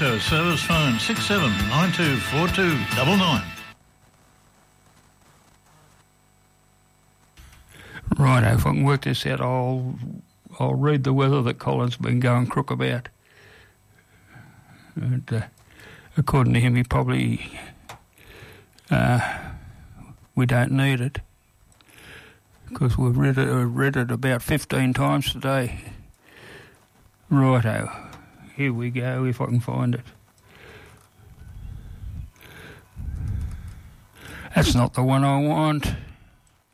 Service phone 67924299. Righto, if I can work this out, I'll read the weather that Colin's been going crook about. And, according to him, he probably we don't need it because we've read it about 15 times today. Righto, here we go, if I can find it. That's not the one I want.